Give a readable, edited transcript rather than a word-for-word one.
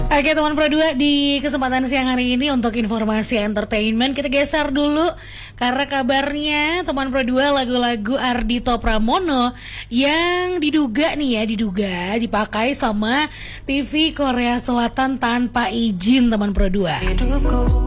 Oke teman Pro 2, di kesempatan siang hari ini untuk informasi entertainment kita geser dulu. Karena kabarnya teman Pro 2 lagu-lagu Ardhito Pramono yang diduga dipakai sama TV Korea Selatan tanpa izin teman Pro 2.